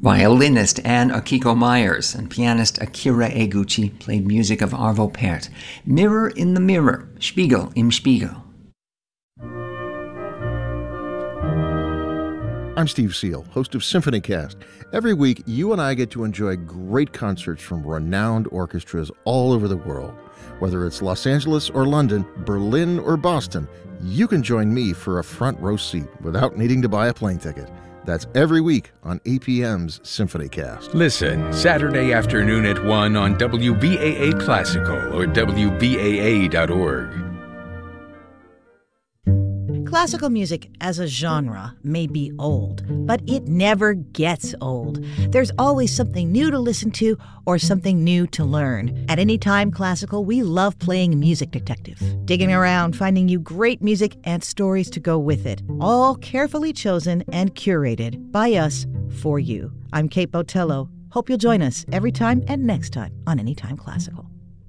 Violinist Anne Akiko Myers and pianist Akira Eguchi played music of Arvo Pärt. Mirror in the Mirror, Spiegel im Spiegel. I'm Steve Seal, host of SymphonyCast. Every week, you and I get to enjoy great concerts from renowned orchestras all over the world. Whether it's Los Angeles or London, Berlin or Boston, you can join me for a front row seat without needing to buy a plane ticket. That's every week on APM's SymphonyCast. Listen Saturday afternoon at 1 on WBAA Classical or WBAA.org. Classical music as a genre may be old, but it never gets old. There's always something new to listen to or something new to learn. At Anytime Classical, we love playing Music Detective, digging around, finding you great music and stories to go with it, all carefully chosen and curated by us for you. I'm Kate Botello. Hope you'll join us every time and next time on Anytime Classical.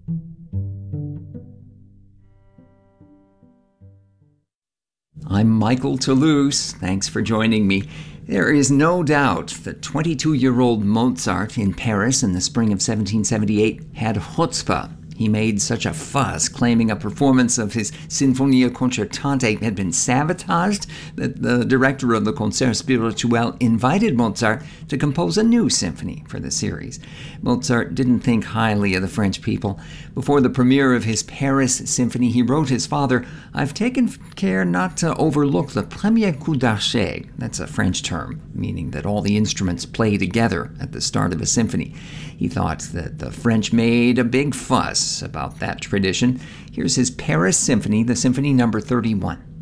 I'm Michael Toulouse. Thanks for joining me. There is no doubt that 22-year-old Mozart in Paris in the spring of 1778 had chutzpah. He made such a fuss, claiming a performance of his Sinfonia Concertante had been sabotaged, that the director of the Concert Spirituel invited Mozart to compose a new symphony for the series. Mozart didn't think highly of the French people. Before the premiere of his Paris symphony, he wrote his father, "I've taken care not to overlook the premier coup d'archet." That's a French term, meaning that all the instruments play together at the start of a symphony. He thought that the French made a big fuss about that tradition. Here's his Paris Symphony, the Symphony number 31.